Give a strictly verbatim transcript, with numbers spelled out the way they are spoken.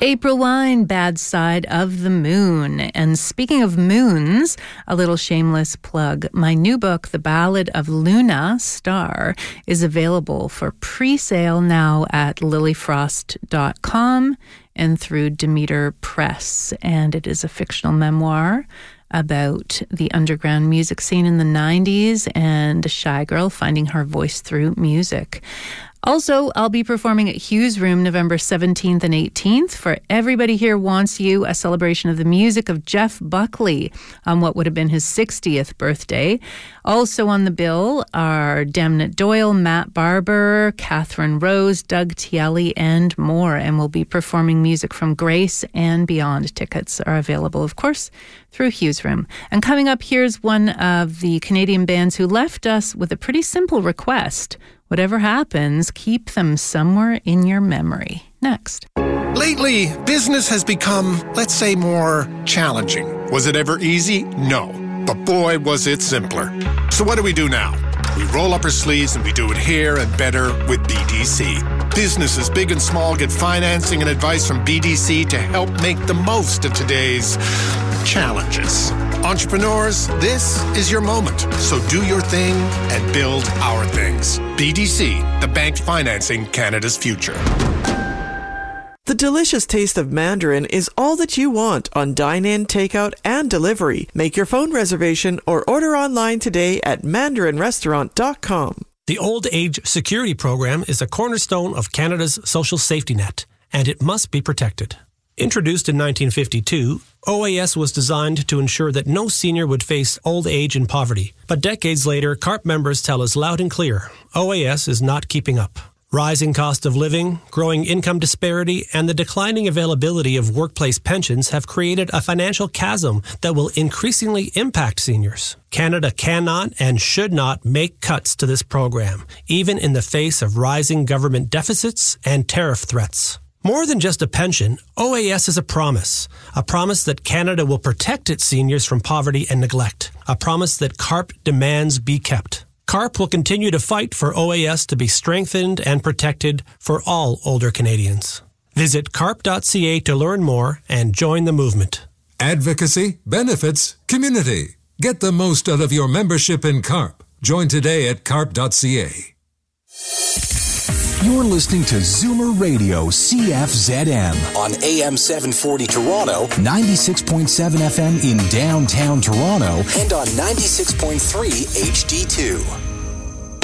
April Wine, Bad Side of the Moon. And speaking of moons, a little shameless plug. My new book, The Ballad of Luna Star, is available for pre-sale now at lily frost dot com and through Demeter Press. And it is a fictional memoir about the underground music scene in the nineties and a shy girl finding her voice through music. Also, I'll be performing at Hughes Room November seventeenth and eighteenth for Everybody Here Wants You, a celebration of the music of Jeff Buckley on what would have been his sixtieth birthday. Also on the bill are Damnit Doyle, Matt Barber, Catherine Rose, Doug Tielli, and more. And we'll be performing music from Grace and beyond. Tickets are available, of course, through Hughes Room. And coming up, here's one of the Canadian bands who left us with a pretty simple request. Whatever happens, keep them somewhere in your memory. Next. Lately, business has become, let's say, more challenging. Was it ever easy? No. But boy, was it simpler. So what do we do now? We roll up our sleeves and we do it here and better with B D C. Businesses big and small get financing and advice from B D C to help make the most of today's challenges. Entrepreneurs, this is your moment. So do your thing and build our things. B D C, the bank financing Canada's future. The delicious taste of Mandarin is all that you want on dine-in, takeout, and delivery. Make your phone reservation or order online today at mandarin restaurant dot com. The Old Age Security Program is a cornerstone of Canada's social safety net, and it must be protected. Introduced in nineteen fifty-two, O A S was designed to ensure that no senior would face old age and poverty. But decades later, C A R P members tell us loud and clear, O A S is not keeping up. Rising cost of living, growing income disparity, and the declining availability of workplace pensions have created a financial chasm that will increasingly impact seniors. Canada cannot and should not make cuts to this program, even in the face of rising government deficits and tariff threats. More than just a pension, O A S is a promise. A promise that Canada will protect its seniors from poverty and neglect. A promise that C A R P demands be kept. C A R P will continue to fight for O A S to be strengthened and protected for all older Canadians. Visit carp dot c a to learn more and join the movement. Advocacy, benefits, community. Get the most out of your membership in C A R P. Join today at carp dot c a. You're listening to Zoomer Radio C F Z M on A M seven forty Toronto, ninety-six point seven F M in downtown Toronto, and on ninety-six point three H D two.